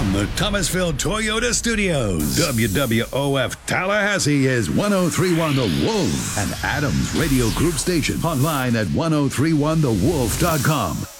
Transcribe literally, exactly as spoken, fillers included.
From the Thomasville Toyota Studios, W W O F Tallahassee is ten thirty-one The Wolf, an Adams Radio Group station. Online at ten thirty-one the wolf dot com.